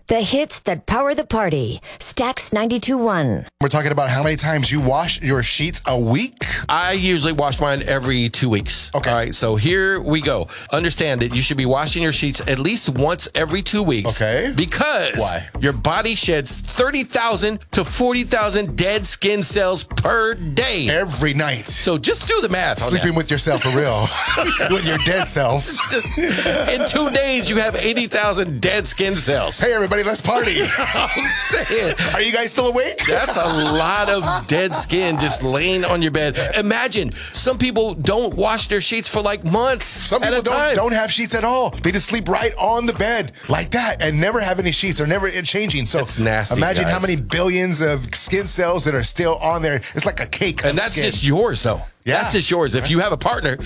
The hits that power the party. Stax 92.1. We're talking about how many times you wash your sheets a week. I usually wash mine every 2 weeks. Okay. All right, so here we go. Understand that you should be washing your sheets at least once every 2 weeks. Okay. Because Why? your body sheds 30,000 to 40,000 dead skin cells per day. Every night. So just do the math on Sleeping that. with yourself for real. With your dead self. In 2 days, you have 80,000 dead skin cells. Hey, everybody, let's party. I'm saying. Are you guys still awake? That's a lot of dead skin just laying on your bed. Imagine, some people don't wash their sheets for like months Some at people a time. don't have sheets at all. They just sleep right on the bed like that and never have any sheets or never changing. So It's nasty, imagine guys. how many billions of skin cells that are still on there. It's like a cake. And of that's skin. just yours, though. Yeah. That's just yours. If you have a partner,